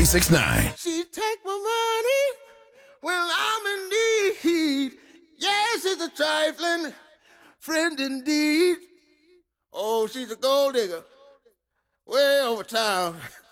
96.9. She take my money when I'm in need. Yes, she's a trifling friend indeed. Oh, she's a gold digger way over town.